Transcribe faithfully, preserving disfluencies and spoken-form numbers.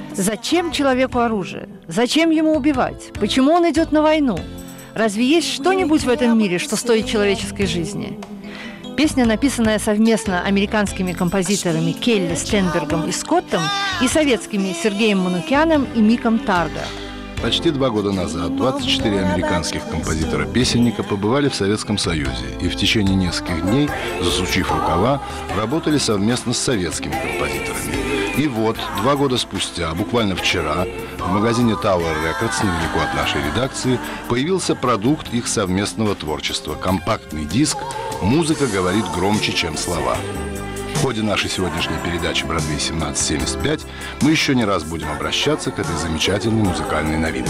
Зачем человеку оружие? Зачем ему убивать? Почему он идет на войну? Разве есть что-нибудь в этом мире, что стоит человеческой жизни? Песня, написанная совместно американскими композиторами Келли Стенбергом и Скоттом и советскими Сергеем Манукяном и Миком Тарго. Почти два года назад двадцать четыре американских композитора-песенника побывали в Советском Союзе и в течение нескольких дней, засучив рукава, работали совместно с советскими композиторами. И вот, два года спустя, буквально вчера, в магазине Tower Records, недалеко от нашей редакции, появился продукт их совместного творчества – компактный диск «Музыка говорит громче, чем слова». В ходе нашей сегодняшней передачи «Бродвей семнадцать семьдесят пять» мы еще не раз будем обращаться к этой замечательной музыкальной новинке.